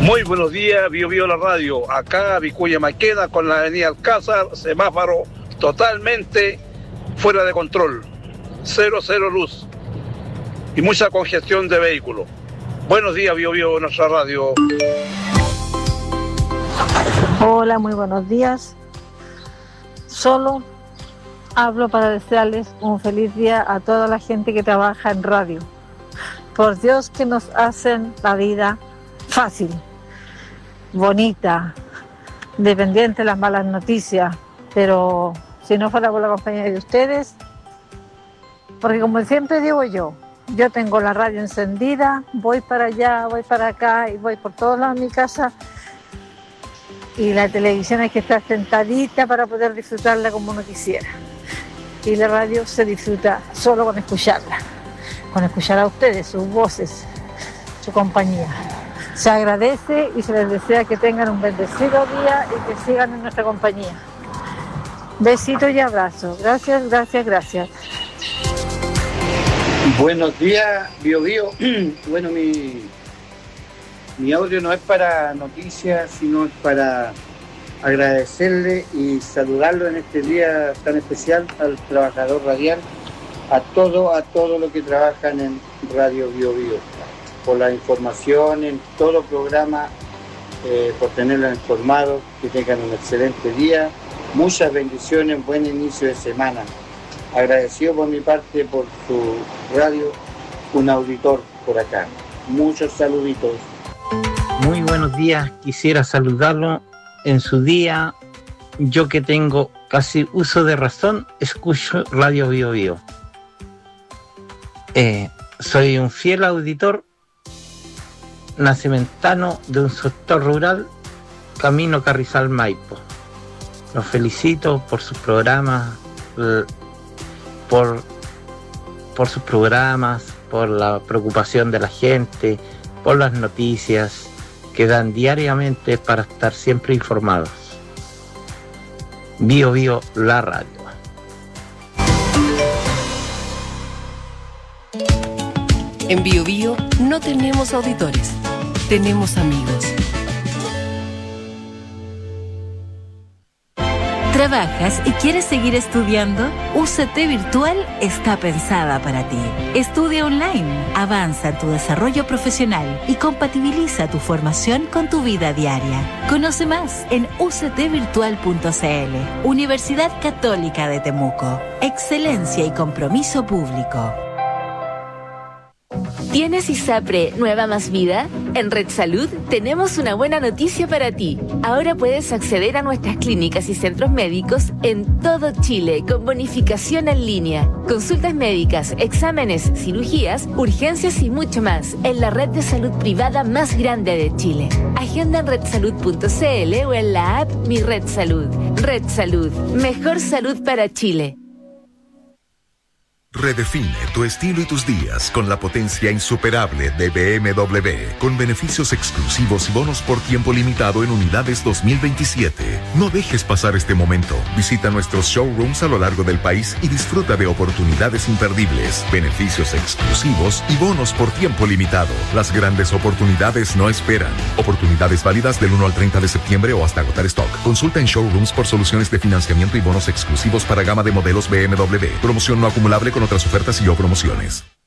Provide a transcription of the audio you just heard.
Muy buenos días, Bio la radio. Acá Vicuña Maquena con la avenida Alcázar, semáforo totalmente fuera de control. Cero luz y mucha congestión de vehículos. Buenos días, Bio nuestra radio. Hola, muy buenos días. Solo hablo para desearles un feliz día a toda la gente que trabaja en radio. Por Dios que nos hacen la vida fácil, bonita, dependiente de las malas noticias, pero si no fuera por la compañía de ustedes, porque como siempre digo yo tengo la radio encendida, voy para allá, voy para acá y voy por todos lados de mi casa, y la televisión hay que estar sentadita para poder disfrutarla como uno quisiera, y la radio se disfruta solo con escucharla, con escuchar a ustedes, sus voces, su compañía. Se agradece y se les desea que tengan un bendecido día y que sigan en nuestra compañía. Besitos y abrazos. Gracias. Buenos días, Bio. Bueno, mi audio no es para noticias, sino es para agradecerle y saludarlo en este día tan especial al trabajador radial, a todo lo que trabajan en Radio Bio, por la información en todo programa, por tenerlos informados, que tengan un excelente día, muchas bendiciones, buen inicio de semana. Agradecido por mi parte por su radio, un auditor por acá. Muchos saluditos. Muy buenos días, quisiera saludarlo en su día. Yo que tengo casi uso de razón, escucho Radio Bio. Soy un fiel auditor nacimentano de un sector rural, camino Carrizal Maipo. Los felicito por sus programas, por sus programas, por la preocupación de la gente, por las noticias que dan diariamente para estar siempre informados. Bio, la radio. En Bio no tenemos auditores, tenemos amigos. ¿Trabajas y quieres seguir estudiando? UCT Virtual está pensada para ti. Estudia online, avanza en tu desarrollo profesional y compatibiliza tu formación con tu vida diaria. Conoce más en uctvirtual.cl. Universidad Católica de Temuco. Excelencia y compromiso público. ¿Tienes ISAPRE Nueva Más Vida? En Red Salud tenemos una buena noticia para ti. Ahora puedes acceder a nuestras clínicas y centros médicos en todo Chile con bonificación en línea. Consultas médicas, exámenes, cirugías, urgencias y mucho más en la red de salud privada más grande de Chile. Agenda en redsalud.cl o en la app Mi Red Salud. Red Salud, mejor salud para Chile. Redefine tu estilo y tus días con la potencia insuperable de BMW, con beneficios exclusivos y bonos por tiempo limitado en unidades 2027. No dejes pasar este momento. Visita nuestros showrooms a lo largo del país y disfruta de oportunidades imperdibles, beneficios exclusivos y bonos por tiempo limitado. Las grandes oportunidades no esperan. Oportunidades válidas del 1 al 30 de septiembre o hasta agotar stock. Consulta en showrooms por soluciones de financiamiento y bonos exclusivos para gama de modelos BMW. Promoción no acumulable con otras ofertas y o promociones.